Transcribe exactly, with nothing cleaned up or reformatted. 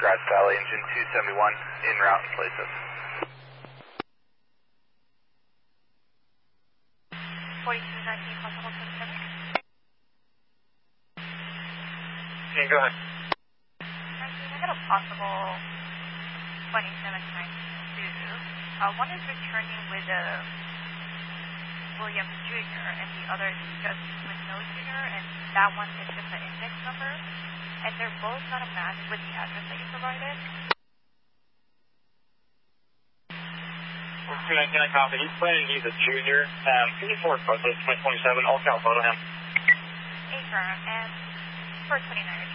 Grass Valley, engine two seventy-one, en route, places. forty-two nineteen, possible twenty-seven. Okay, go ahead. nineteen, I got a possible twenty-seven ninety-two. Uh, one is returning with a Williams Junior, and the other is just with no Junior, and that one is just the index number, and they're both not a match with the address that you provided. two nineteen, I copy. He's planning to use a Junior. Um, can you forward photos twenty twenty-seven? I'll count photo him. Affirm, and for twenty-nine.